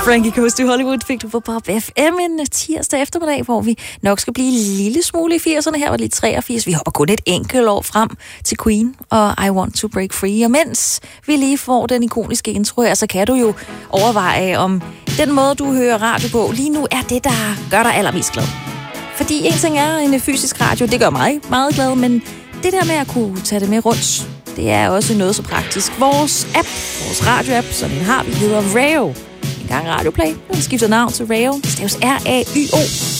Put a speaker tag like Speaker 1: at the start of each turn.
Speaker 1: Frankie Goes to Hollywood fik du på Pop FM en tirsdag eftermiddag, hvor vi nok skal blive en lille smule i 80'erne. Her var det lige 83. Vi hopper kun et enkelt år frem til Queen og I Want to Break Free. Og mens vi lige får den ikoniske intro her, så kan du jo overveje, om den måde, du hører radio på lige nu, er det, der gør dig allermest glad. Fordi en ting er en fysisk radio, det gør mig meget glad, men det der med at kunne tage det med rundt, det er også noget så praktisk. Vores radioapp, som den har, vi hedder Rayo. En gang Radioplay, den skifter navn til Rayo. Det staves R-A-Y-O.